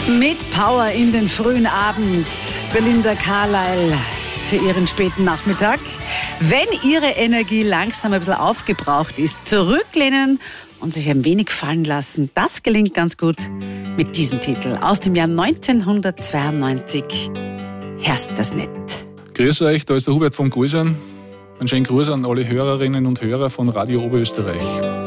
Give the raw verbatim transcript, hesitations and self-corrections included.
Mit Power in den frühen Abend, Belinda Carlisle für ihren späten Nachmittag. Wenn Ihre Energie langsam ein bisschen aufgebraucht ist, zurücklehnen und sich ein wenig fallen lassen, das gelingt ganz gut mit diesem Titel aus dem Jahr neunzehnhundertzweiundneunzig. Herst das nicht. Grüß euch, da ist der Hubert von Gulsern. Einen schönen Gruß an alle Hörerinnen und Hörer von Radio Oberösterreich.